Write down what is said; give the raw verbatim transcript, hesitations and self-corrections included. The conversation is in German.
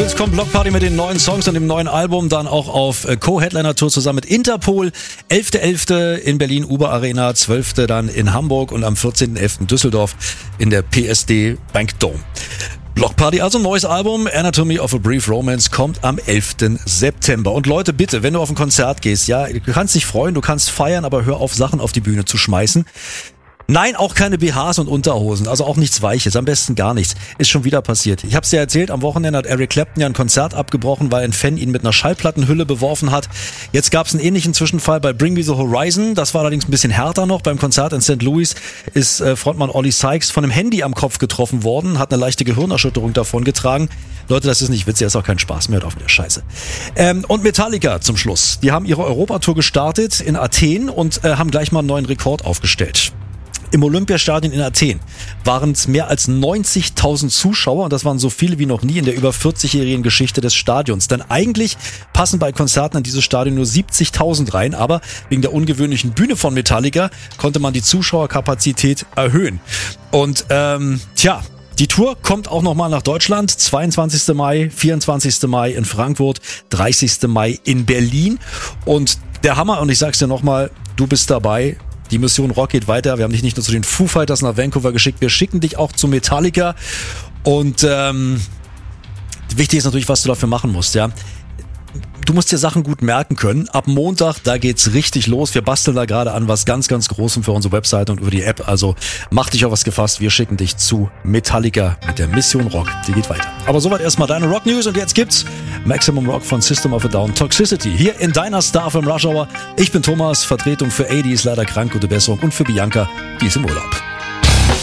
Jetzt kommt Block Party mit den neuen Songs und dem neuen Album, dann auch auf Co-Headliner-Tour zusammen mit Interpol. elfter elfter in Berlin, Uber Arena, zwölfter dann in Hamburg und am vierzehnten elften Düsseldorf in der P S D Bank Dome. Block Party, also ein neues Album, Anatomy of a Brief Romance, kommt am elften September. Und Leute, bitte, wenn du auf ein Konzert gehst, ja, du kannst dich freuen, du kannst feiern, aber hör auf, Sachen auf die Bühne zu schmeißen. Nein, auch keine B Hs und Unterhosen, also auch nichts Weiches, am besten gar nichts. Ist schon wieder passiert. Ich hab's dir erzählt, am Wochenende hat Eric Clapton ja ein Konzert abgebrochen, weil ein Fan ihn mit einer Schallplattenhülle beworfen hat. Jetzt gab's einen ähnlichen Zwischenfall bei Bring Me the Horizon, das war allerdings ein bisschen härter noch. Beim Konzert in Sankt Louis ist äh, Frontmann Ollie Sykes von einem Handy am Kopf getroffen worden, hat eine leichte Gehirnerschütterung davongetragen. Leute, das ist nicht witzig, das ist auch kein Spaß mehr, hört auf mit der Scheiße. Ähm, und Metallica zum Schluss. Die haben ihre Europatour gestartet in Athen und äh, haben gleich mal einen neuen Rekord aufgestellt. Im Olympiastadion in Athen waren es mehr als neunzigtausend Zuschauer und das waren so viele wie noch nie in der über vierzigjährigen Geschichte des Stadions. Denn eigentlich passen bei Konzerten in dieses Stadion nur siebzigtausend rein, aber wegen der ungewöhnlichen Bühne von Metallica konnte man die Zuschauerkapazität erhöhen. Und ähm, tja, die Tour kommt auch nochmal nach Deutschland. zweiundzwanzigster Mai, vierundzwanzigster Mai in Frankfurt, dreißigster Mai in Berlin. Und der Hammer, und ich sag's dir nochmal, du bist dabei. Die Mission Rock geht weiter. Wir haben dich nicht nur zu den Foo Fighters nach Vancouver geschickt, wir schicken dich auch zu Metallica. Und ähm, wichtig ist natürlich, was du dafür machen musst, ja. Du musst dir Sachen gut merken können. Ab Montag, da geht's richtig los. Wir basteln da gerade an was ganz, ganz Großem für unsere Webseite und über die App. Also mach dich auf was gefasst. Wir schicken dich zu Metallica mit der Mission Rock. Die geht weiter. Aber soweit erstmal deine Rock News und jetzt gibt's Maximum Rock von System of a Down, Toxicity. Hier in deiner Star vom Rush Hour. Ich bin Thomas, Vertretung für A D ist leider krank, gute Besserung und für Bianca, die ist im Urlaub.